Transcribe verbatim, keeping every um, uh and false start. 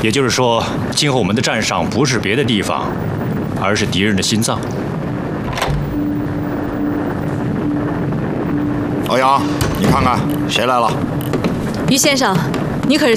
也就是说，今后我们的战场不是别的地方，而是敌人的心脏。 欧阳，你看看谁来了？ 于先生，你可是